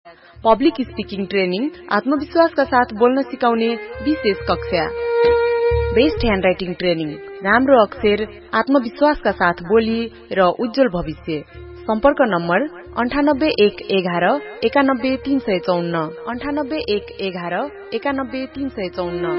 Public speaking training, आत्मविश्वासका साथ बोल्न सिकाउने विशेष कक्षा। बेस्ट ह्यान्डराइटिङ ट्रेनिङ, राम्रो अक्षर, आत्मविश्वासका साथ बोली र उज्जवल भविष्य। सम्पर्क नम्बर 9811 91 354 9811 91 354।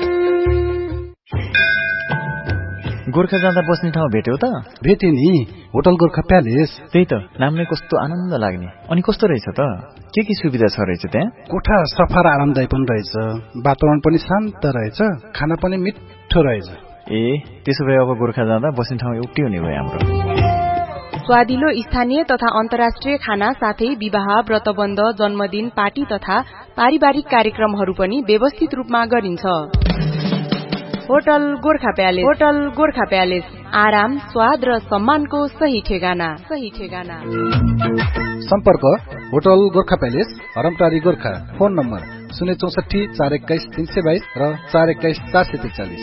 गोर्खा जाँदा बस्ने ठाउँ भेट्यौ त? भेटे नि, होटल गोर्खा प्यालेस। त्यही त, नामले कस्तो आनन्द लाग्ने। अनि कस्तो रहेछ त? के सुविधा छ रहेछ त्यहाँ? कोठा सफा र आरामदायी पनि रहेछ, वातावरण पनि शान्त रहेछ, खाना पनि मिठो रहेछ। ए, त्यसो भए अब गोर्खा जाँदा बस्ने ठाउँ एउटै हुने भयो हाम्रो। स्वादिलो स्थानीय तथा अन्तर्राष्ट्रिय खाना साथै विवाह, व्रतबन्ध, जन्मदिन, पार्टी तथा पारिवारिक कार्यक्रमहरू पनि व्यवस्थित रूपमा गरिन्छ। Hotel Gorkha palace. Hotel Gorkha palace, आराम, स्वाद र सम्मानको सही ठेगाना। सम्पर्क hotel Gorkha palace, हरमटारी Gorkha. Phone number 064 421 322 र 421 443।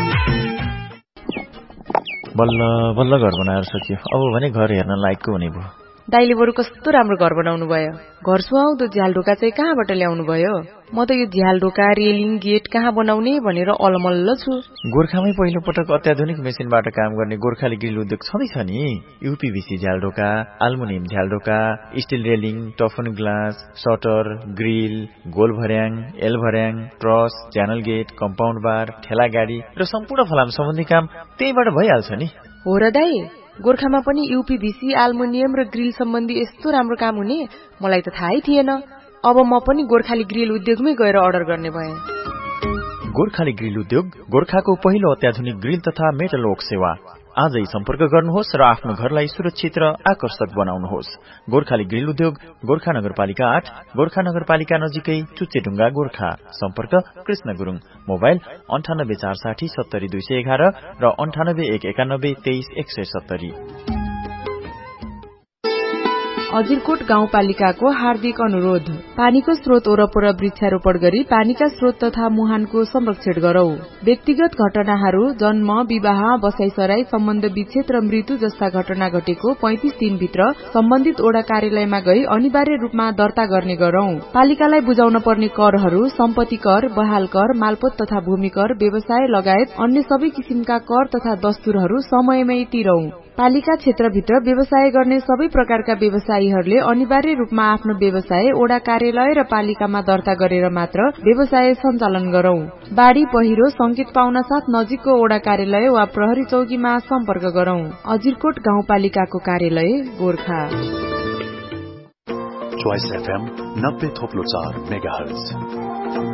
बल्ल बल्ल घर बनाएर सकियो। अब भने घर हेर्न लायकको हुने भयो। दाइले बरु कस्तो राम्रो घर बनाउनु भयो। घर सुहाउँदो झ्यालढोका चाहिँ कहाँबाट ल्याउनु भयो? म त यो झ्यालढोका, रेलिङ, गेट कहाँ बनाउने भनेर अलमल्ल छु। गोर्खामै पहिलो पटक अत्याधुनिक मेसिनबाट काम गर्ने गोर्खाली ग्रिल उद्योग छँदैछ नि। यूपीभीसी झ्यालढोका, aluminium झ्यालढोका, still railing, टफन glass, shutter, grill, goal भर्याङ, एल भर्याङ, ट्रस, च्यानल गेट, कम्पाउन्ड बार, ठेला गाडी र सम्पूर्ण फलाम सम्बन्धी काम त्यहीबाट भइहाल्छ नि। हो र दाइ, गोर्खामा पनि यूपीभीसी, एल्युमिनियम र ग्रिल सम्बन्धी यस्तो राम्रो काम हुने मलाई त थाहै थिएन। अब म पनि गोर्खाली ग्रिल उद्योगमै गएर अर्डर गर्ने भएँ। गोर्खाली ग्रिल उद्योग, गोर्खाको पहिलो अत्याधुनिक ग्रिल तथा मेटल वर्क सेवा। आजै सम्पर्क गर्नुहोस् र आफ्नो घरलाई सुरक्षित र आकर्षक बनाउनुहोस्। गोर्खाली ग्रिल उद्योग, गोर्खा नगरपालिका 8, गोर्खा नगरपालिका नजिकै, चुच्चेढुङ्गा, गोर्खा। सम्पर्क कृष्ण गुरुङ। मोबाइल 98 460 70 211 र 98 191 23 170। अजिरकोट गाउँपालिकाको हार्दिक अनुरोध, पानीको स्रोत वरपर वृक्षारोपण गरी पानीका स्रोत तथा मुहानको संरक्षण गरौं। व्यक्तिगत घटनाहरू, जन्म, विवाह, बसाइसराई, सम्बन्ध विच्छेद र मृत्यु जस्ता घटना घटेको 35 दिनभित्र सम्बन्धित ओडा कार्यालयमा गई अनिवार्य रूपमा दर्ता गर्ने गरौं। पालिकालाई बुझाउन पर्ने करहरू सम्पत्ति कर, बहाल कर, मालपोत तथा भूमि कर, व्यवसाय लगायत अन्य सबै किसिमका कर तथा दस्तुरहरू समयमै तिरौं। पालिका क्षेत्रभित्र व्यवसाय गर्ने सबै प्रकारका व्यवसायीहरूले अनिवार्य रूपमा आफ्नो व्यवसाय ओडा कार्यालय र पालिकामा दर्ता गरेर मात्र व्यवसाय सञ्चालन गरौं। बाढ़ी पहिरो संकेत पाउन साथ नजिकको ओडा कार्यालय वा प्रहरी चौकीमा सम्पर्क गरौं। अजिरकोट गाउँपालिकाको कार्यालय, गोर्खा। Choice FM 90.4 megahertz.